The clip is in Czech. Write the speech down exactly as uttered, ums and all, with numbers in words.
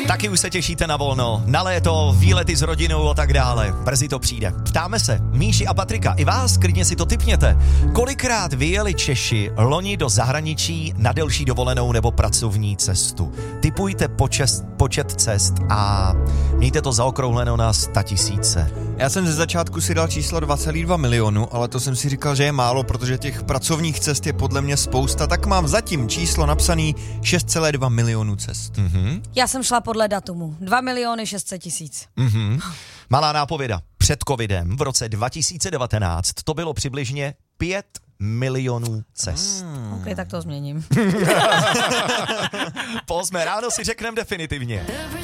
Taky už se těšíte na volno, na léto, výlety s rodinou a tak dále. Brzy to přijde. Ptáme se, Míši a Patrika, i vás, klidně si to tipněte. Kolikrát vyjeli Češi loni do zahraničí na delší dovolenou nebo pracovní cestu? Tipujte počet, počet cest a mějte to zaokrouhleno na sta tisíce. Já jsem ze začátku si dal číslo dva celá dva milionu, ale to jsem si říkal, že je málo, protože těch pracovních cest je podle mě spousta, tak mám zatím číslo napsaný šest celá dva milionu cest. Mm-hmm. Já jsem šla podle datumu. dva miliony šest set tisíc. Mm-hmm. Malá nápověda. Před covidem v roce dva tisíce devatenáct to bylo přibližně pět milionů cest. Hmm. Ok, tak to změním. Po osmé ráno si řekneme definitivně.